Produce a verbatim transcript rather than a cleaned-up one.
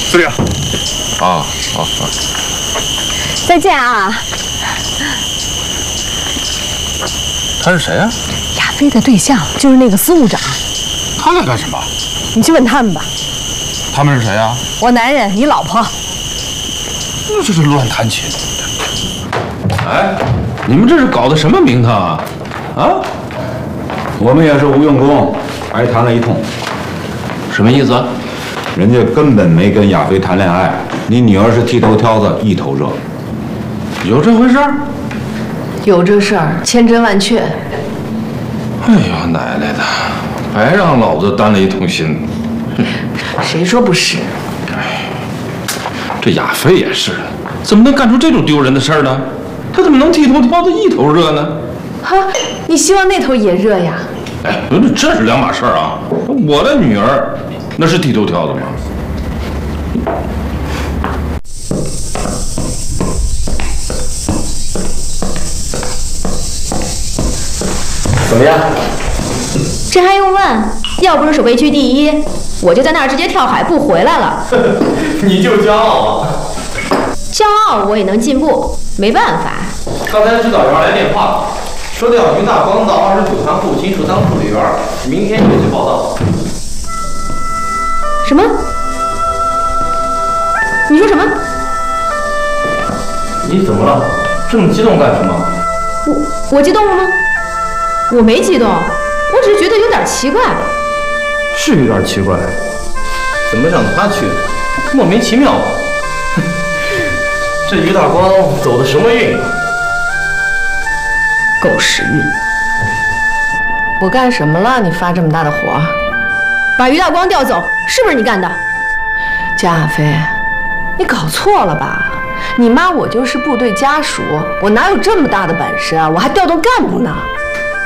就这样。啊，好好。 再见啊！ 他是谁啊？ 亚飞的对象就是那个司务长。 他来干什么？ 你去问他们吧。 他们是谁啊？ 我男人，你老婆。 那这是乱弹琴。哎，你们这是搞的什么名堂啊？啊？ 我们也是无用功，白谈了一通。 什么意思？ 人家根本没跟亚飞谈恋爱，你女儿是剃头挑子，一头热。 有这回事儿？ 有这事儿，千真万确。 哎呦，奶奶的，白让老子担了一通心。 谁说不是？ 哎，这亚飞也是，怎么能干出这种丢人的事儿呢？他怎么能剃头挑子一头热呢？ 哈，你希望那头也热呀？ 哎，这是两码事儿啊！我的女儿那是剃头挑子吗？ 怎么样？ 这还用问？要不是守备区第一，我就在那儿直接跳海不回来了。 你就骄傲啊！ 骄傲我也能进步，没办法。 刚才指导员来电话了，说的要于大光到二十九团后勤处当助理员，明天就去报道。 什么？你说什么？ 你怎么了？这么激动干什么？ 我我激动了吗？我没激动，我只是觉得有点奇怪。 是有点奇怪，怎么让他去？莫名其妙。这于大光走的什么运啊？ 狗屎运！ 我干什么了？你发这么大的火？ 把于大光调走，是不是你干的？ 江亚飞，你搞错了吧？你妈我就是部队家属，我哪有这么大的本事啊？我还调动干部呢。